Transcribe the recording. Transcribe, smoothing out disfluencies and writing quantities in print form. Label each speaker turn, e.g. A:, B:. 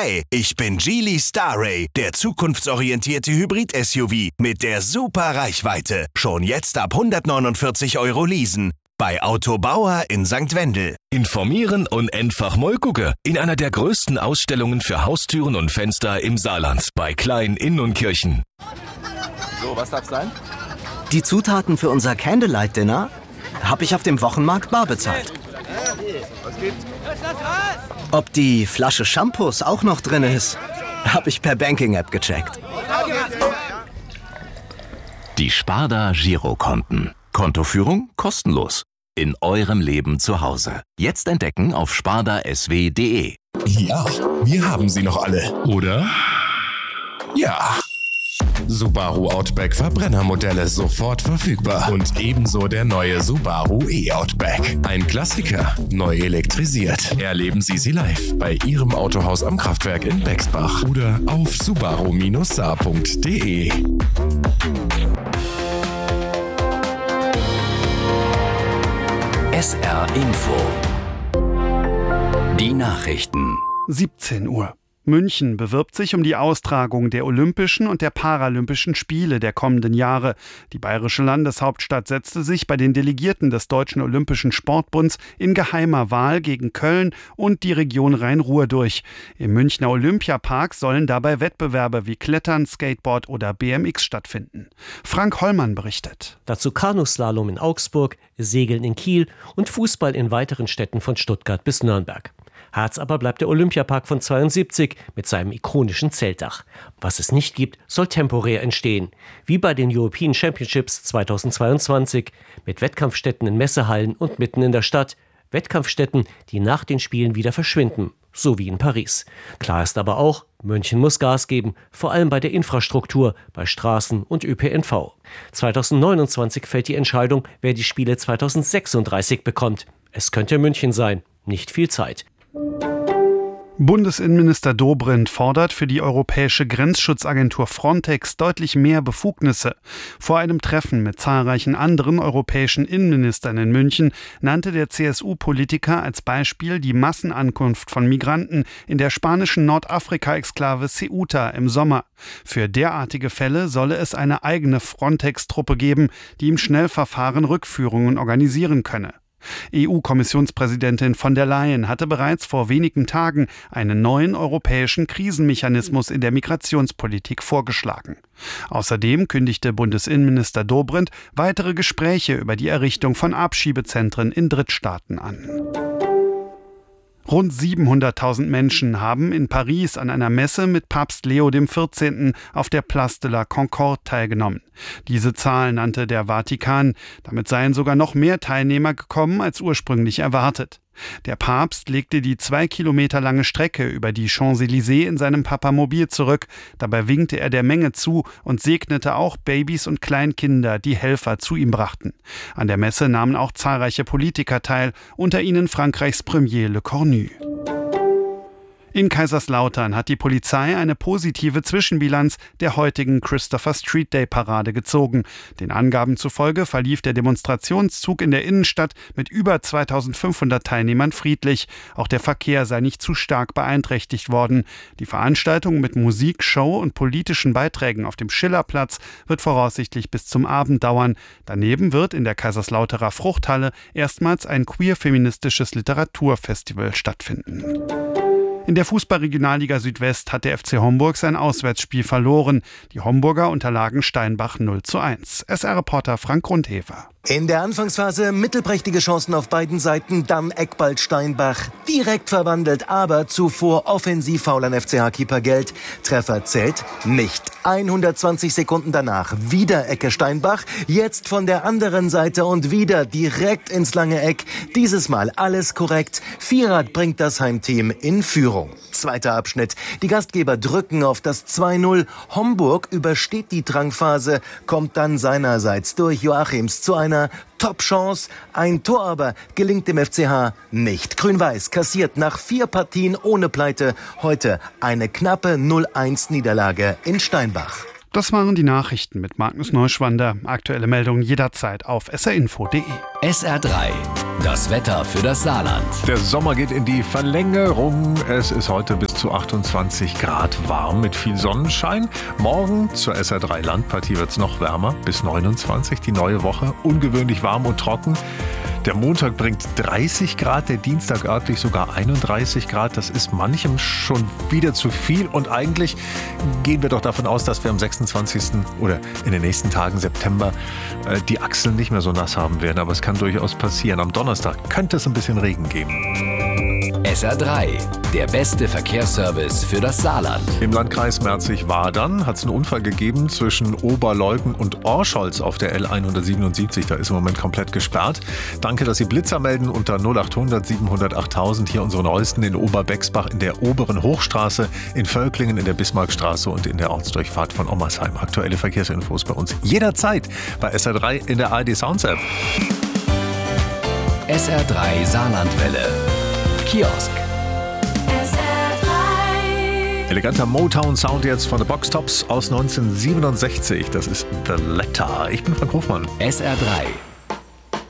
A: Hi, ich bin Geely Starray, der zukunftsorientierte Hybrid-SUV mit der super Reichweite. Schon jetzt ab 149 € leasen. Bei Autobauer in St. Wendel.
B: Informieren und einfach mal gucken. In einer der größten Ausstellungen für Haustüren und Fenster im Saarland. Bei Klein Inn und Kirchen.
C: So, was darf's sein?
D: Die Zutaten für unser Candlelight-Dinner habe ich auf dem Wochenmarkt bar bezahlt.
C: Was gibt's?
D: Ob die Flasche Shampoos auch noch drin ist, habe ich per Banking-App gecheckt.
E: Die Sparda Girokonten. Kontoführung kostenlos. In eurem Leben zu Hause. Jetzt entdecken auf spardasw.de.
F: Ja, wir haben sie noch alle, oder? Ja. Subaru Outback Verbrennermodelle sofort verfügbar. Und ebenso der neue Subaru E-Outback. Ein Klassiker, neu elektrisiert. Erleben Sie sie live bei Ihrem Autohaus am Kraftwerk in Bexbach oder auf subaru-saar.de.
E: SR Info. Die Nachrichten.
G: 17 Uhr. München bewirbt sich um die Austragung der Olympischen und der Paralympischen Spiele der kommenden Jahre. Die bayerische Landeshauptstadt setzte sich bei den Delegierten des Deutschen Olympischen Sportbunds in geheimer Wahl gegen Köln und die Region Rhein-Ruhr durch. Im Münchner Olympiapark sollen dabei Wettbewerbe wie Klettern, Skateboard oder BMX stattfinden. Frank Hollmann berichtet.
H: Dazu Kanuslalom in Augsburg, Segeln in Kiel und Fußball in weiteren Städten von Stuttgart bis Nürnberg. Herz aber bleibt der Olympiapark von 72 mit seinem ikonischen Zeltdach. Was es nicht gibt, soll temporär entstehen. Wie bei den European Championships 2022 mit Wettkampfstätten in Messehallen und mitten in der Stadt. Wettkampfstätten, die nach den Spielen wieder verschwinden. So wie in Paris. Klar ist aber auch, München muss Gas geben, vor allem bei der Infrastruktur, bei Straßen und ÖPNV. 2029 fällt die Entscheidung, wer die Spiele 2036 bekommt. Es könnte München sein. Nicht viel Zeit.
G: Bundesinnenminister Dobrindt fordert für die europäische Grenzschutzagentur Frontex deutlich mehr Befugnisse. Vor einem Treffen mit zahlreichen anderen europäischen Innenministern in München nannte der CSU-Politiker als Beispiel die Massenankunft von Migranten in der spanischen Nordafrika-Exklave Ceuta im Sommer. Für derartige Fälle solle es eine eigene Frontex-Truppe geben, die im Schnellverfahren Rückführungen organisieren könne. EU-Kommissionspräsidentin von der Leyen hatte bereits vor wenigen Tagen einen neuen europäischen Krisenmechanismus in der Migrationspolitik vorgeschlagen. Außerdem kündigte Bundesinnenminister Dobrindt weitere Gespräche über die Errichtung von Abschiebezentren in Drittstaaten an. Rund 700.000 Menschen haben in Paris an einer Messe mit Papst Leo XIV. Auf der Place de la Concorde teilgenommen. Diese Zahl nannte der Vatikan. Damit seien sogar noch mehr Teilnehmer gekommen als ursprünglich erwartet. Der Papst legte die 2 Kilometer lange Strecke über die Champs-Élysées in seinem Papamobil zurück. Dabei winkte er der Menge zu und segnete auch Babys und Kleinkinder, die Helfer zu ihm brachten. An der Messe nahmen auch zahlreiche Politiker teil, unter ihnen Frankreichs Premier Le Cornu. In Kaiserslautern hat die Polizei eine positive Zwischenbilanz der heutigen Christopher Street Day Parade gezogen. Den Angaben zufolge verlief der Demonstrationszug in der Innenstadt mit über 2500 Teilnehmern friedlich. Auch der Verkehr sei nicht zu stark beeinträchtigt worden. Die Veranstaltung mit Musik, Show und politischen Beiträgen auf dem Schillerplatz wird voraussichtlich bis zum Abend dauern. Daneben wird in der Kaiserslauterer Fruchthalle erstmals ein queer-feministisches Literaturfestival stattfinden. In der Fußball-Regionalliga Südwest hat der FC Homburg sein Auswärtsspiel verloren. Die Homburger unterlagen Steinbach 0:1. SR-Reporter Frank Grundhefer.
I: In der Anfangsphase mittelprächtige Chancen auf beiden Seiten, dann Eckball Steinbach. Direkt verwandelt, aber zuvor Offensivfoul an FCH-Keeper Geld. Treffer zählt nicht. 120 Sekunden danach wieder Ecke Steinbach. Jetzt von der anderen Seite und wieder direkt ins lange Eck. Dieses Mal alles korrekt. Vierrad bringt das Heimteam in Führung. Zweiter Abschnitt. Die Gastgeber drücken auf das 2:0. Homburg übersteht die Drangphase, kommt dann seinerseits durch Joachims zu einer Top-Chance. Ein Tor aber gelingt dem FCH nicht. Grün-Weiß kassiert nach 4 Partien ohne Pleite heute eine knappe 0:1 Niederlage in Steinbach.
G: Das waren die Nachrichten mit Magnus Neuschwander. Aktuelle Meldungen jederzeit auf srinfo.de.
B: SR3, das Wetter für das Saarland.
J: Der Sommer geht in die Verlängerung. Es ist heute bis zu 28 Grad warm mit viel Sonnenschein. Morgen zur SR3 Landpartie wird es noch wärmer, bis 29. Die neue Woche ungewöhnlich warm und trocken. Der Montag bringt 30 Grad, der Dienstag örtlich sogar 31 Grad. Das ist manchem schon wieder zu viel. Und eigentlich gehen wir doch davon aus, dass wir am 26. oder in den nächsten Tagen September die Achseln nicht mehr so nass haben werden. Aber es kann durchaus passieren. Am Donnerstag könnte es ein bisschen Regen geben.
B: SR3, der beste Verkehrsservice für das Saarland.
J: Im Landkreis Merzig-Wadern hat es einen Unfall gegeben zwischen Oberleuggen und Orscholz auf der L177. Da ist im Moment komplett gesperrt. Danke, dass Sie Blitzer melden unter 0800 700 8000. Hier unsere neuesten in Oberbexbach in der oberen Hochstraße, in Völklingen, in der Bismarckstraße und in der Ortsdurchfahrt von Ommersheim. Aktuelle Verkehrsinfos bei uns jederzeit bei SR3 in der ARD Sounds App.
B: SR3 Saarlandwelle. Kiosk.
J: Eleganter Motown-Sound jetzt von The Boxtops aus 1967. Das ist The Letter. Ich bin Frank Hofmann.
B: SR3.